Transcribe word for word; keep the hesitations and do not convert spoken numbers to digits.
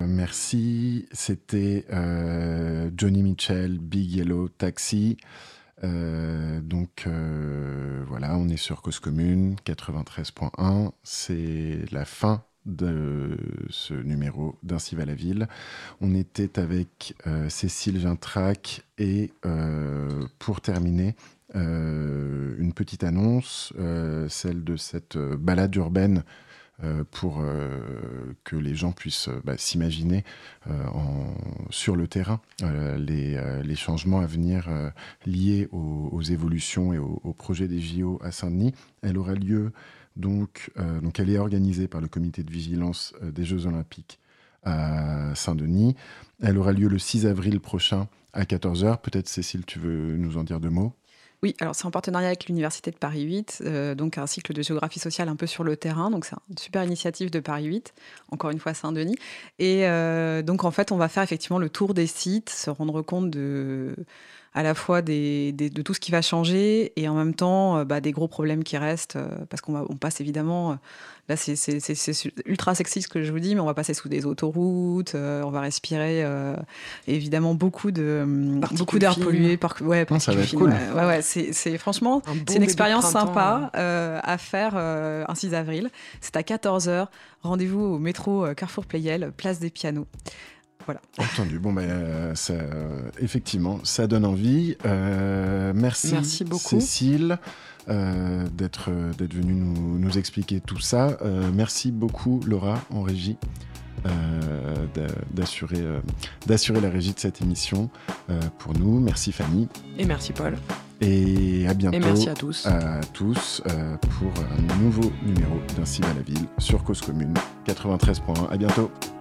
merci. C'était euh, Joni Mitchell, Big Yellow Taxi. Euh, donc euh, voilà, on est sur Cause Commune quatre-vingt-treize point un. C'est la fin de ce numéro d'Ainsi va la ville. On était avec euh, Cécile Vintrac et euh, pour terminer, euh, une petite annonce, euh, celle de cette euh, balade urbaine euh, pour euh, que les gens puissent euh, bah, s'imaginer euh, en, sur le terrain euh, les, euh, les changements à venir euh, liés aux, aux évolutions et aux, aux projets des J O à Saint-Denis. Elle aura lieu donc, euh, donc elle est organisée par le comité de vigilance euh, des Jeux Olympiques à Saint-Denis. Elle aura lieu le six avril prochain à quatorze heures. Peut-être Cécile, tu veux nous en dire deux mots ? Oui, alors c'est en partenariat avec l'Université de Paris huit, euh, donc un cycle de géographie sociale un peu sur le terrain. Donc c'est une super initiative de Paris huit, encore une fois Saint-Denis. Et euh, donc en fait, on va faire effectivement le tour des sites, se rendre compte de, à la fois des, des, de tout ce qui va changer et en même temps euh, bah, des gros problèmes qui restent, euh, parce qu'on va, on passe évidemment... Euh, Là, c'est, c'est, c'est, c'est ultra sexy ce que je vous dis, mais on va passer sous des autoroutes, euh, on va respirer euh, évidemment beaucoup, de, beaucoup d'air pollué. Par, ouais, non, ça va être cool. Ouais, ouais, ouais, c'est, c'est, franchement, un bon c'est une expérience sympa euh, à faire euh, un six avril. C'est à quatorze heures. Rendez-vous au métro euh, Carrefour Pleyel, place des Pianos. Voilà. Entendu. Bon, ben, euh, ça, euh, effectivement, ça donne envie. Euh, merci, merci beaucoup. Cécile, euh, d'être, d'être venue nous, nous expliquer tout ça. Euh, merci beaucoup, Laura, en régie, euh, d'assurer, euh, d'assurer la régie de cette émission euh, pour nous. Merci, Fanny. Et merci, Paul. Et à bientôt. Et merci à tous. À tous euh, pour un nouveau numéro d'Ainsi va la ville sur Cause Commune quatre-vingt-treize point un. À bientôt.